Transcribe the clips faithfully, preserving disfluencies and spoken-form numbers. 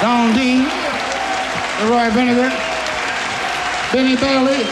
Don Dean, Leroy Vinegar, Benny Bailey,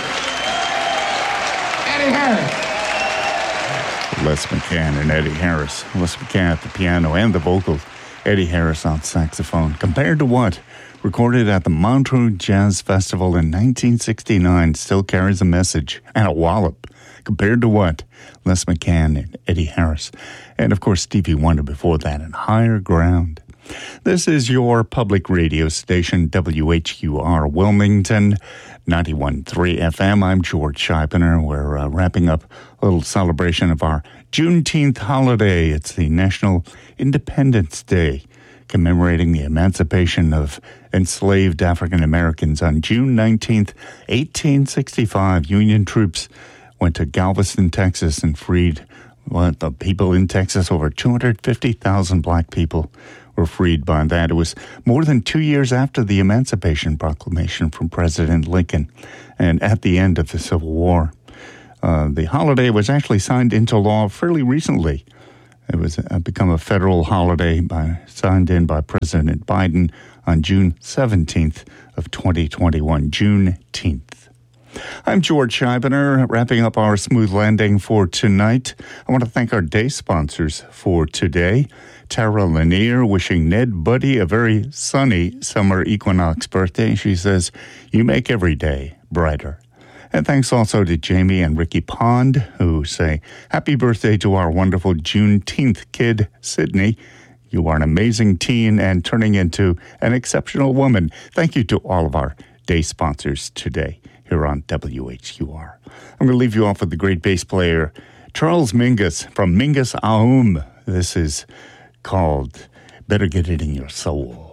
Eddie Harris. Les McCann and Eddie Harris. Les McCann at the piano and the vocals. Eddie Harris on saxophone. Compared to What? Recorded at the Montreux Jazz Festival in nineteen sixty-nine. Still carries a message and a wallop. Compared to What? Les McCann and Eddie Harris. And of course Stevie Wonder before that in Higher Ground. This is your public radio station, W H Q R Wilmington, ninety-one point three F M. I'm George Scheibner. We're uh, wrapping up a little celebration of our Juneteenth holiday. It's the National Independence Day, commemorating the emancipation of enslaved African Americans. On June nineteenth, eighteen sixty-five, Union troops went to Galveston, Texas, and freed well, the people in Texas. Over two hundred fifty thousand black people were freed by that. It was more than two years after the Emancipation Proclamation from President Lincoln and at the end of the Civil War. Uh, the holiday was actually signed into law fairly recently. It was uh, become a federal holiday by, signed in by President Biden on June seventeenth of twenty twenty-one, Juneteenth. I'm George Scheibner, wrapping up our smooth landing for tonight. I want to thank our day sponsors for today. Tara Lanier wishing Ned Buddy a very sunny summer equinox birthday. She says, "You make every day brighter." And thanks also to Jamie and Ricky Pond, who say, "Happy birthday to our wonderful Juneteenth kid, Sydney. You are an amazing teen and turning into an exceptional woman." Thank you to all of our day sponsors today here on W H Q R. I'm going to leave you off with the great bass player, Charles Mingus from Mingus Aum. This is called Better Get It in Your Soul.